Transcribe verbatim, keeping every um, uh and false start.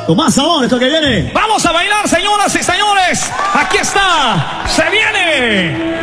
Con más sabor esto que viene. Vamos a bailar, señoras y señores. Aquí está. Se viene.